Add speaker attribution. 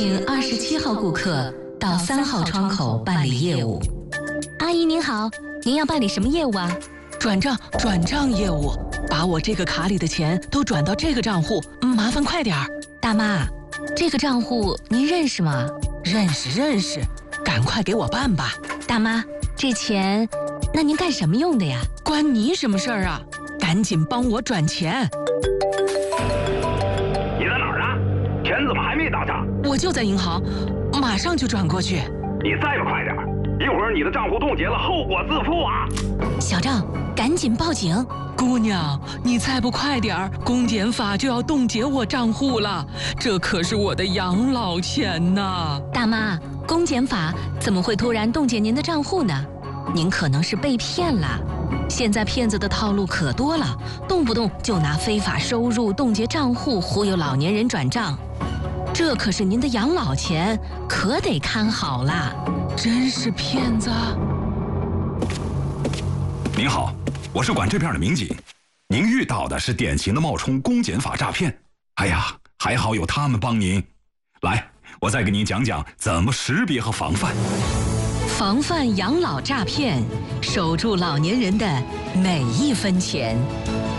Speaker 1: 请27号顾客到3号窗口办理业务。
Speaker 2: 阿姨您好，您要办理什么业务啊？
Speaker 3: 转账业务，把我这个卡里的钱都转到这个账户，麻烦快点儿。
Speaker 2: 大妈，这个账户您认识吗？
Speaker 3: 认识，赶快给我办吧。
Speaker 2: 大妈，这钱，那您干什么用的呀？
Speaker 3: 关你什么事儿啊？赶紧帮我转钱。
Speaker 4: 你在哪儿啊？钱怎么还没到账？
Speaker 3: 我就在银行，马上就转过去。
Speaker 4: 你再不快点，一会儿你的账户冻结了，后果自负啊！
Speaker 2: 小郑，赶紧报警！
Speaker 3: 姑娘，你再不快点儿，公检法就要冻结我账户了，这可是我的养老钱呐！
Speaker 2: 大妈，公检法怎么会突然冻结您的账户呢？您可能是被骗了。现在骗子的套路可多了，动不动就拿非法收入冻结账户忽悠老年人转账，这可是您的养老钱，可得看好了。
Speaker 3: 真是骗子！
Speaker 5: 您好，我是管这片的民警，您遇到的是典型的冒充公检法诈骗。哎呀，还好有他们帮您。来，我再给您讲讲怎么识别和防范。
Speaker 1: 防范养老诈骗，守住老年人的每一分钱。